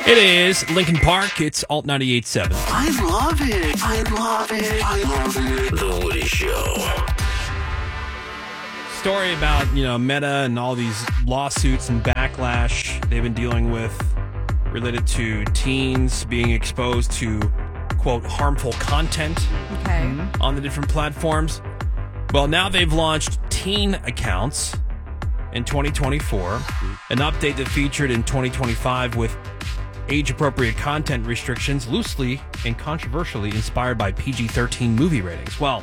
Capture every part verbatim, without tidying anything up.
It is Lincoln Park. It's Alt ninety-eight point seven. I love it. I love it. I love it. The Woody Show. Story about, you know, Meta and all these lawsuits and backlash they've been dealing with related to teens being exposed to, quote, harmful content Okay. on the different platforms. Well, now they've launched teen accounts in twenty twenty-four, an update that featured in twenty twenty-five with age-appropriate content restrictions loosely and controversially inspired by P G thirteen movie ratings. Well,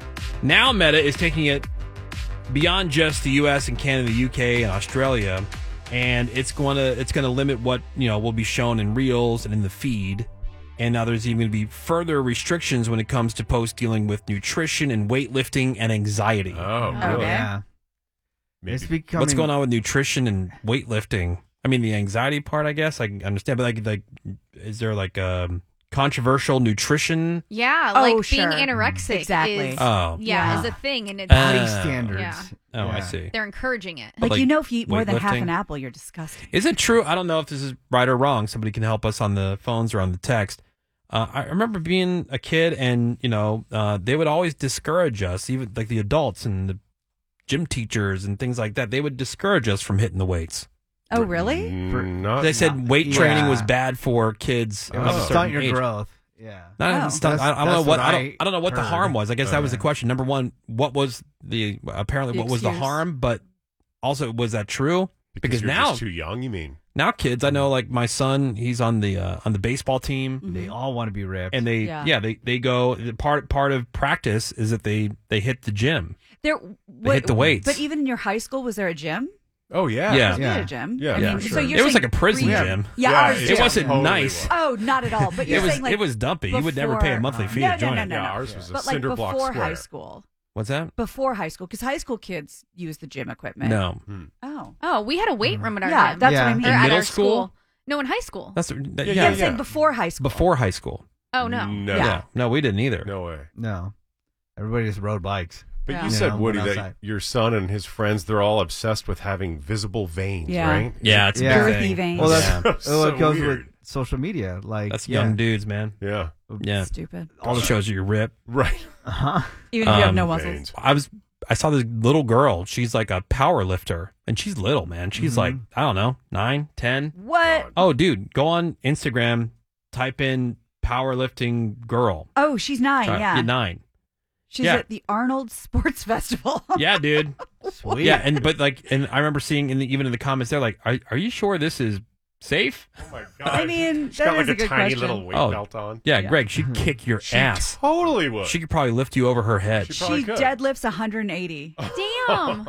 now Meta is taking it beyond just the U S and Canada, the U K, and Australia, and it's going to it's going to limit what, you know, will be shown in Reels and in the feed. And now there's even going to be further restrictions when it comes to posts dealing with nutrition and weightlifting and anxiety. Oh, Okay. really? Yeah. Maybe. It's becoming, What's going on with nutrition and weightlifting? I mean, the anxiety part, I guess I can understand, but like, like, is there like um, controversial nutrition? Yeah, Oh, like sure. being anorexic Exactly. is Oh, yeah, Yeah. is a thing, and it's body Uh, standards. yeah. oh, I Yeah. see. they're encouraging it. Like, Like you know, if you eat more than half weightlifting? an apple, you're disgusting. Is it true? I don't know if this is right or wrong. Somebody can help us on the phones or on the text. Uh, I remember being a kid, and you know, uh, they would always discourage us, even like the adults and the gym teachers and things like that. They would discourage us from hitting the weights. Oh, really? Mm, Not, They said weight yeah. training was bad for kids It of a was certain stunt your age. growth. Yeah. Not even Oh. stunt. I, I don't That's- know that's what, what I don't. I I don't know what the heard. harm was. I guess Oh, that was the yeah. question. Number one, what was the apparently The what was the excuse. harm? But also, was that true? because, because you're now- just too young, you mean? Now, kids, I know, like my son, he's on the uh, on the baseball team. They all want to be ripped. And they, yeah, Yeah. they, they go. the Part part of practice is that they they hit the gym. There, They hit the weights. But even in your high school, was there a gym? Oh, yeah. Yeah. We Yeah. had a gym. Yeah, I yeah, mean, for so sure. you're It was saying like a prison pre- gym. Yeah, Yeah, ours it too. It wasn't totally nice. was. Oh, not at all. But It you're was saying like it was dumpy. You would never pay a before- monthly fee No, to no, join no, it. no, Yeah, no. ours was a But like cinder block before square. high school. What's that? Before high school, because high school kids use the gym equipment. No, Oh. Oh, we had a weight room at our Yeah, gym. that's Yeah. what I mean. or In at middle our school? No, in high school. that's that, Yeah, yeah. Yeah, I'm yeah. saying before high school. Before high school. Oh no. No. Yeah. Yeah, no, we didn't either. No way. no. Everybody just rode bikes. But Yeah. you Yeah, said, went Woody, that outside. your son and his friends, they're all obsessed with having visible veins, Yeah. right? Yeah, it's a Yeah. big Girthy thing. veins. Well, that's Yeah. well, So it goes weird. with social media. Like That's yeah. young dudes, man. Yeah. Yeah, Stupid. all the shows you rip. Right. Uh-huh. Even if you have Um, no muscles. Veins. I was I saw this little girl. She's like a power lifter, and she's little, man. She's Mhm. like, I don't know, nine, ten. What? God. Oh, dude, go on Instagram, type in powerlifting girl. Oh, she's nine. Uh, yeah. nine. She's Yeah. at the Arnold Sports Festival. Yeah, dude. Sweet. Yeah, and but like, and I remember seeing in the even in the comments, they're like, "Are are you sure this is safe?" Oh, my God. I mean, She's that got is like a a good tiny question. little weight Oh. belt on. Yeah, Yeah. Greg, she'd kick your She ass. totally would. She could probably lift you over her head. She She probably could. deadlifts one hundred eighty. Damn.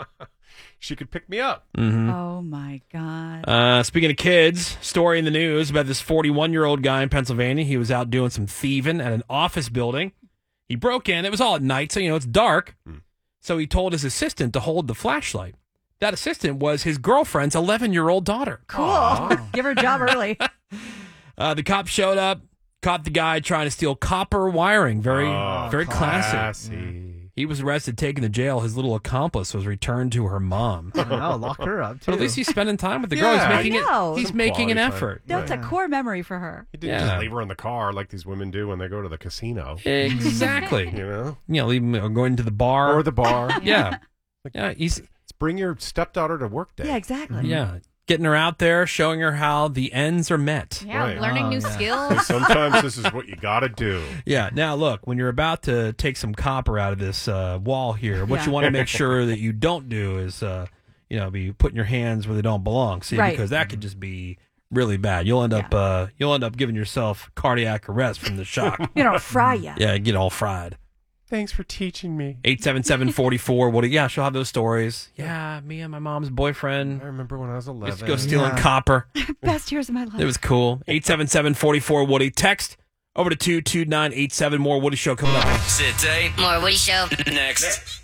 She could pick me up. hmm Oh my God. Uh, speaking of kids, story in the news about this forty-one-year-old guy in Pennsylvania. He was out doing some thieving at an office building. He broke in. It was all at night, so, you know, it's dark. Hmm. So he told his assistant to hold the flashlight. That assistant was his girlfriend's eleven-year-old daughter. Cool. Give her a job early. Uh, the cops showed up, caught the guy trying to steal copper wiring. Very, Oh, very classy. classy. He was arrested, taken to jail. His little accomplice was returned to her mom. Oh, lock her up too. But at least he's spending time with the girl. Yeah, he's I making know. it. He's Some making an quality time. effort. That's a core memory for her. He didn't Yeah. just leave her in the car like these women do when they go to the casino. Exactly. You know? You know, leave him or going to the bar Or the bar. Yeah, yeah. He's Let's bring your stepdaughter to work day. Yeah, exactly. yeah, getting her out there, showing her how the ends are met. Yeah, Right. learning Oh, new yeah. skills. Sometimes this is what you got to do. Yeah. Now, look, when you're about to take some copper out of this uh, wall here, what Yeah. you want to make sure that you don't do is, uh, you know, be putting your hands where they don't belong. See, Right. because that could just be really bad. You'll end up, uh, you'll end up giving yourself cardiac arrest from the shock. You know, fry ya. Yeah, get all fried. Thanks for teaching me. eight seven seven, four four. What? Yeah, she'll have those stories. Yeah, me and my mom's boyfriend I remember when I was eleven. used to go stealing Yeah. copper. Best years of my life. It was cool. eight seven seven, four four, Woody. Text over to two two nine eight seven. More Woody Show coming up. Sit tight. More Woody Show. Next.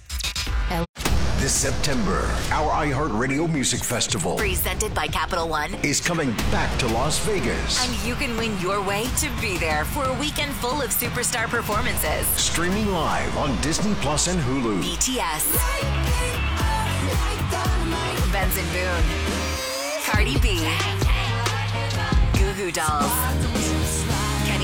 This September, our iHeartRadio Music Festival Presented by Capital One. is coming back to Las Vegas. And you can win your way to be there for a weekend full of superstar performances. Streaming live on Disney Plus and Hulu. B T S. Benson Boone. Cardi B. Goo Goo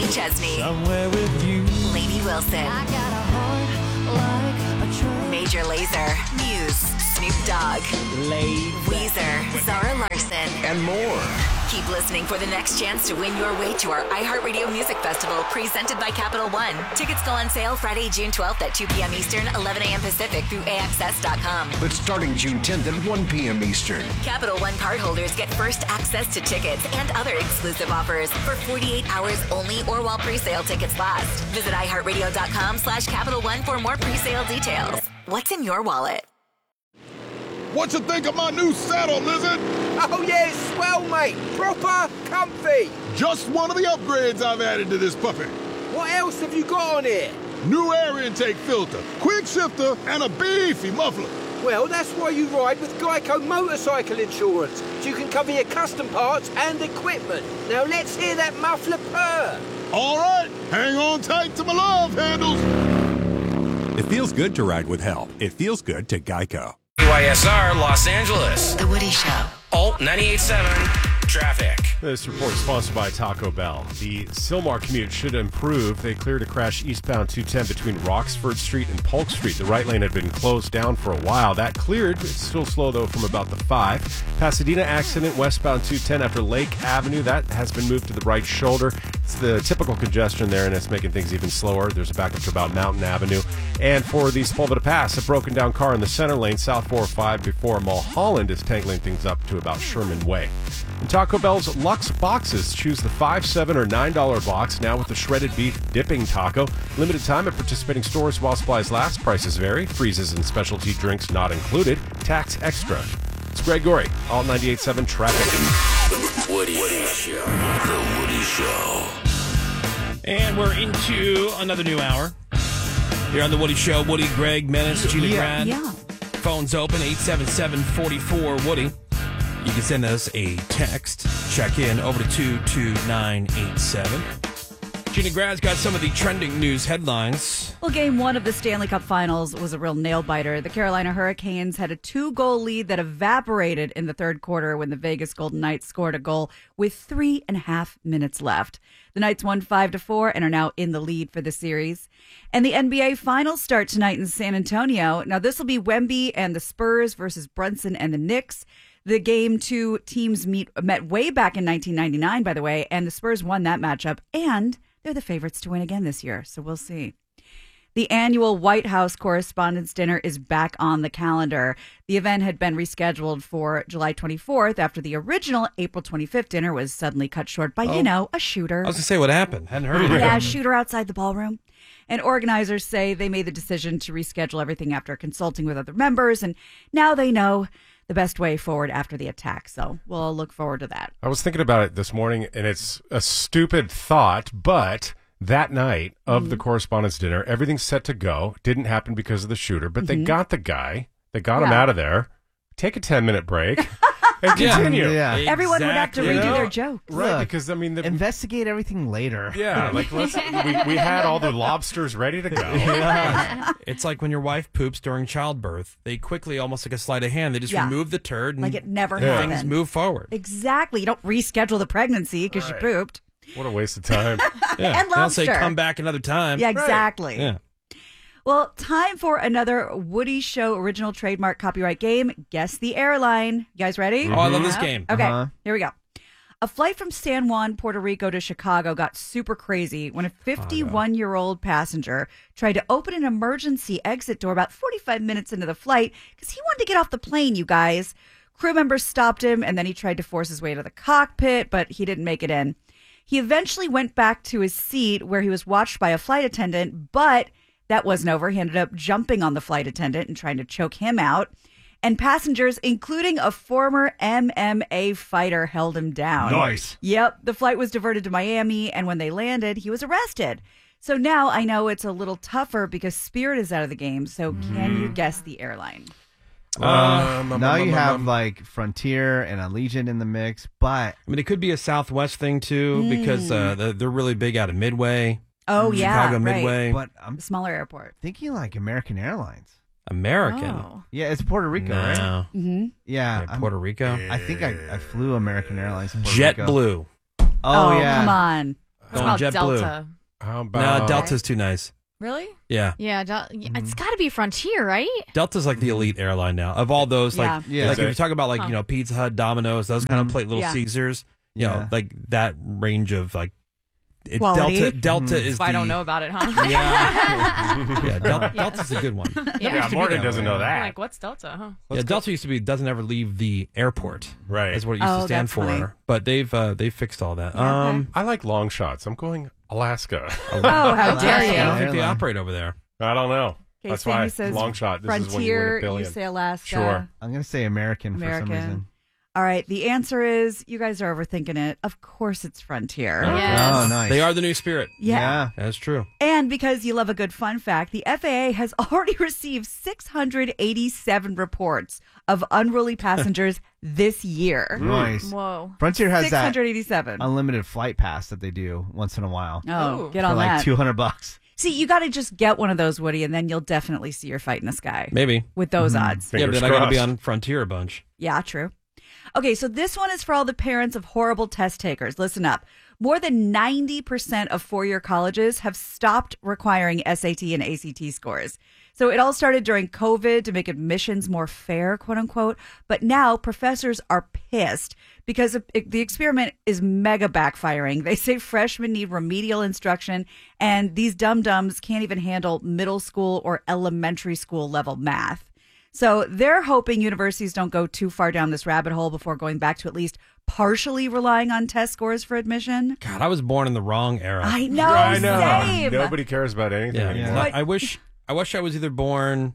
Kenny Chesney. Somewhere with you. Lady Wilson. I got a heart like a train. Major Lazer. Muse. Snoop Dogg. Weezer. Zara Larson. And more. Keep listening for the next chance to win your way to our iHeartRadio Music Festival presented by Capital One. Tickets go on sale Friday, June twelfth at two p.m. Eastern, eleven a.m. Pacific through A X S dot com. But starting June tenth at one p.m. Eastern. Capital One cardholders get first access to tickets and other exclusive offers for forty-eight hours only or while pre-sale tickets last. Visit iHeartRadio.com slash Capital One for more pre-sale details. What's in your wallet? What you think of my new saddle, Lizard? Oh, yeah, it's swell, mate. Proper comfy. Just one of the upgrades I've added to this puppy. What else have you got on here? New air intake filter, quick shifter, and a beefy muffler. Well, that's why you ride with Geico Motorcycle Insurance, so you can cover your custom parts and equipment. Now let's hear that muffler purr. All right, hang on tight to my love handles. It feels good to ride with help. It feels good to Geico. W I S R Los Angeles. The Woody Show. Alt ninety-eight point seven. Traffic. This report is sponsored by Taco Bell. The Sylmar commute should improve. They cleared a crash eastbound two ten between Roxford Street and Polk Street. The right lane had been closed down for a while. That cleared. It's still slow, though, from about the five. Pasadena accident westbound two ten after Lake Avenue. That has been moved to the right shoulder. It's the typical congestion there, and it's making things even slower. There's a backup to about Mountain Avenue. And for the Sepulveda Pass, a broken down car in the center lane, South four oh five before Mulholland is tangling things up to about Sherman Way. And Taco Bell's Lux Boxes. Choose the five, seven, or nine dollar box, now with the shredded beef dipping taco. Limited time at participating stores while supplies last. Prices vary. Freezes and specialty drinks not included. Tax extra. It's Greg Gorey, Alt ninety-eight point seven Traffic. The Woody, Woody Show. The Woody Show. And we're into another new hour. Here on The Woody Show, Woody, Greg, Menace, Gina Yeah. Grad. Yeah. Phone's open, eight seven seven, four four, Woody. You can send us a text. Check in over to two two nine eight seven. Gina Grad's got some of the trending news headlines. Well, game one of the Stanley Cup Finals was a real nail-biter. The Carolina Hurricanes had a two-goal lead that evaporated in the third quarter when the Vegas Golden Knights scored a goal with three and a half minutes left. The Knights won five to four and are now in the lead for the series. And the N B A Finals start tonight in San Antonio. Now, this will be Wemby and the Spurs versus Brunson and the Knicks. The game two teams meet met way back in nineteen ninety-nine, by the way, and the Spurs won that matchup, and they're the favorites to win again this year, so we'll see. The annual White House Correspondents' Dinner is back on the calendar. The event had been rescheduled for July twenty-fourth after the original April twenty-fifth dinner was suddenly cut short by, Oh. you know, a shooter. I was going to say, what happened? Hadn't heard of it. Yeah, a shooter outside the ballroom. And organizers say they made the decision to reschedule everything after consulting with other members, and now they know the best way forward after the attack. So we'll look forward to that. I was thinking about it this morning, and it's a stupid thought, but that night of Mm-hmm. the correspondence dinner, everything's set to go. Didn't happen because of the shooter, but they Mhm. got the guy. They got him Yeah. out of there. Take a ten-minute break and Yeah. continue. Yeah. Everyone would have to Exactly. redo You their know? jokes. Right, Look, because, I mean, the, investigate everything later. yeah, like, let's, we, we had all the lobsters ready to go. Yeah. It's like when your wife poops during childbirth. They quickly, almost like a sleight of hand, they just Yeah. remove the turd and Like it never Yeah. happened. things move forward. Exactly. You don't reschedule the pregnancy because Right. you pooped. What a waste of time. Yeah. And They'll say, lobster. come back another time. Yeah, exactly. Yeah. Well, time for another Woody Show original trademark copyright game. Guess the airline. You guys ready? Oh, I love this game. Okay, Uh-huh. here we go. A flight from San Juan, Puerto Rico to Chicago got super crazy when a fifty-one-year-old passenger tried to open an emergency exit door about forty-five minutes into the flight because he wanted to get off the plane, you guys. Crew members stopped him, and then he tried to force his way to the cockpit, but he didn't make it in. He eventually went back to his seat where he was watched by a flight attendant, but that wasn't over. He ended up jumping on the flight attendant and trying to choke him out. And passengers, including a former M M A fighter, held him down. Nice. Yep. The flight was diverted to Miami, and when they landed, he was arrested. So now I know it's a little tougher because Spirit is out of the game. So can you guess the airline? Um, now you um, have um, like Frontier and Allegiant in the mix, but I mean, it could be a Southwest thing, too, because uh, they're, they're really big out of Midway. Oh, yeah. Chicago right. Midway. but I'm The smaller airport. thinking like American Airlines. American. Oh. Yeah, it's Puerto Rico, right? No. Mm-hmm. Yeah, Yeah, I'm- Puerto Rico. I think I, I flew American Airlines. to Puerto Rico. JetBlue. Oh, Oh, yeah. come on. Going about JetBlue. Delta. How No, about Delta's too nice. Really? Yeah. Yeah, Del- it's got to be Frontier, right? Delta's like the elite airline now. Of all those, like, Yeah. Yeah. like if you talk about like, you know, Pizza Hut, Domino's, those kind of plate Little Yeah. Caesars, you know, Yeah. like that range of like it, Quality. Delta Delta is That's why I the, don't know about it, huh? Yeah. yeah, Del- Delta's a good one. Yeah, used to be Morgan that doesn't way. know that. Like, what's Delta, huh? Yeah, Delta used to be doesn't ever leave the airport. Right. That's what it used Oh, to stand that's for. funny. But they've uh, they've fixed all that. Yeah, um I like long shots. I'm going Alaska. Oh, how dare I you? don't think they Airline. operate over there. I don't know. Okay, That's Sammy why says long shot. This is when you win Frontier, a billion. you say Alaska. Sure. I'm going to say American, for some American. reason. All right, the answer is you guys are overthinking it. Of course it's Frontier. Yes. Oh, nice. They are the new Spirit. Yeah. That's true. And because you love a good fun fact, the F A A has already received six hundred eighty-seven reports of unruly passengers this year. Nice. Whoa. Frontier has that six hundred eighty-seven. unlimited flight pass that they do once in a while. Oh, Ooh. get for on like that. two hundred bucks. See, you got to just get one of those, Woody, and then you'll definitely see your fight in the sky. Maybe. With those odds. Yeah, but Fingers then I got to be crossed. on Frontier a bunch. Yeah, true. Okay, so this one is for all the parents of horrible test takers. Listen up. More than ninety percent of four-year colleges have stopped requiring S A T and A C T scores. So it all started during COVID to make admissions more fair, quote unquote. But now professors are pissed because it- it- the experiment is mega backfiring. They say freshmen need remedial instruction, and these dum-dums can't even handle middle school or elementary school level math. So they're hoping universities don't go too far down this rabbit hole before going back to at least partially relying on test scores for admission. God, I was born in the wrong era. I know, I know. same. Nobody cares about anything Yeah, anymore. I, I wish I wish I was either born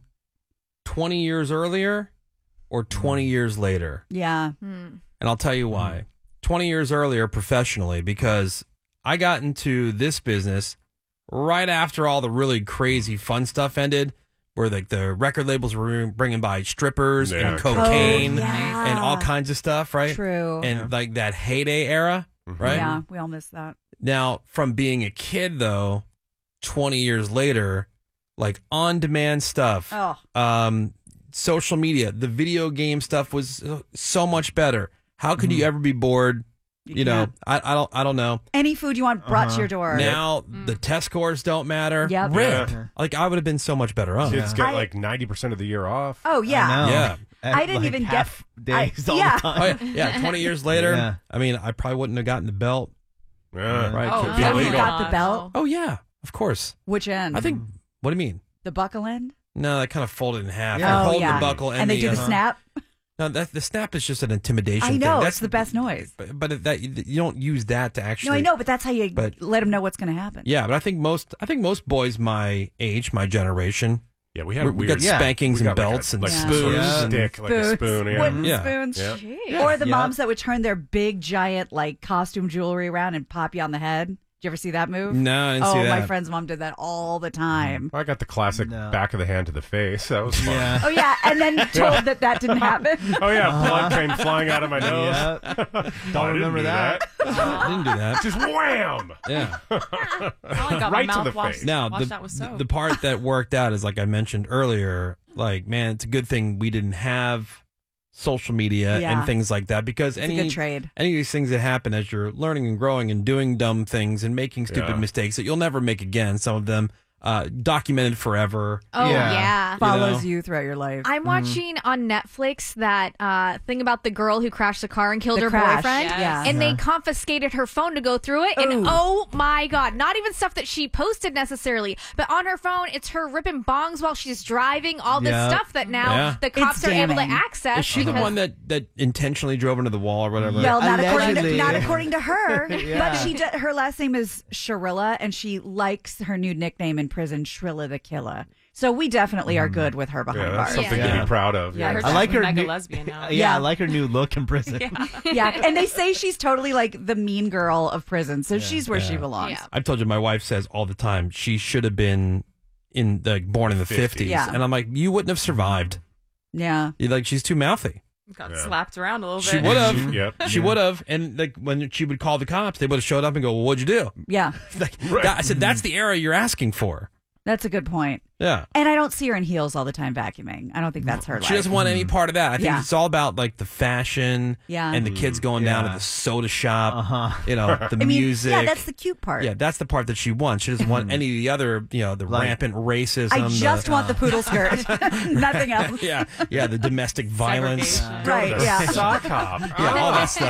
twenty years earlier or twenty years later. Yeah. And I'll tell you why. twenty years earlier professionally, because I got into this business right after all the really crazy fun stuff ended, where like the record labels were bringing by strippers Yeah. and cocaine Oh, yeah. and all kinds of stuff, right? True. And like that heyday era, right? Yeah, we all miss that. Now, from being a kid, though, twenty years later, like on-demand stuff, Oh. um, social media, the video game stuff was so much better. How could you ever be bored? You, You know, can't. I, I don't, I don't know. Any food you want brought Uh-huh. to your door. Now the test scores don't matter. Yep. Rip. Yeah. Like I would have been so much better off. Kids I- get like ninety percent of the year off. Oh, yeah. I know. Yeah. At, I didn't like, even get- half days I- all yeah. the Oh, time. yeah. yeah, twenty years later. Yeah. I mean, I probably wouldn't have gotten the belt. Yeah. Right. Oh, Could be Have you illegal. got the belt? Oh yeah, of course. Which end? I think. What do you mean? the buckle end. No, they kind of folded in half. Yeah. They're Oh, holding yeah. the buckle and, And they the, do the uh, snap. No, that, the snap is just an intimidation. I thing. know. That's It's the best noise. But, but it- that you don't use that to actually. No, I know, but that's how you but- let them know what's going to happen. Yeah, but I think most. I think most boys my age, my generation, Yeah, we had we, a we weird got Yeah. spankings we and got like a- belts and like Yeah. spoons. sort of and- stick, like a Spoons, spoon. Yeah. wooden Yeah. spoons. Yeah. Or the Yeah. moms that would turn their big giant like costume jewelry around and pop you on the head. Did you ever see that move? No, I didn't oh, see that. my friend's mom did that all the time. I got the classic No. back of the hand to the face. That was fun. Yeah. Oh yeah, and then told that that didn't happen. Oh yeah, blood came flying out of my nose. Yeah. I Don't didn't remember do that. I didn't do that. Just wham! Yeah. I only got Right my to mouth the washed, face. Now washed the out with the- soap. the part that worked out is like I mentioned earlier. Like, man, it's a good thing we didn't have social media Yeah. and things like that because It's any a good trade. any of these things that happen as you're learning and growing and doing dumb things and making stupid Yeah. mistakes that you'll never make again. Some of them uh, documented forever. Oh Yeah. yeah. Follows know? you throughout your life. I'm watching on Netflix that uh, thing about the girl who crashed the car and killed The her crash, boyfriend. yes. Yeah. And they Uh-huh. confiscated her phone to go through it. And Ooh. oh my God, not even stuff that she posted necessarily, but on her phone, it's her ripping bongs while she's driving, all this Yeah. stuff that now Yeah. the cops It's are able to damning. access. Is she the because- one that, that intentionally drove into the wall or whatever? Well, not according, to, Allegedly. not according to her, Yeah. but she did, her last name is Sharilla, and she likes her new nickname in prison, Shrilla the Killer. So we definitely are good with her behind Yeah, that's bars. something Yeah. to be proud of. Yeah, Yeah. her I like her mega new, lesbian now. Yeah, Yeah. I like her new look in prison. Yeah, and they say she's totally like the mean girl of prison, so she's where she Yeah. belongs. Yeah. I've told you, my wife says all the time she should have been in the born in the fifties, Yeah. and I'm like, you wouldn't have survived. Yeah. You're like, she's too mouthy. Got Yeah. slapped around a little She bit. would have. Yep. She would have, and like when she would call the cops, they would have showed up and go, "Well, what'd you do?" Yeah. Like, that- I said, "That's the era you're asking for." That's a good point. Yeah. And I don't see her in heels all the time vacuuming. I don't think that's her life. She doesn't want any part of that. I think Yeah. it's all about like the fashion Yeah. and the kids going down to Yeah. the soda shop, Uh-huh. you know, the I mean, music. yeah, that's the cute part. Yeah, that's the part that she wants. She doesn't want any of the other, you know, the Like- rampant racism. I just the, want the poodle skirt. Nothing else. yeah, yeah, the domestic violence. Right, yeah. Sock hop. Yeah, all that stuff.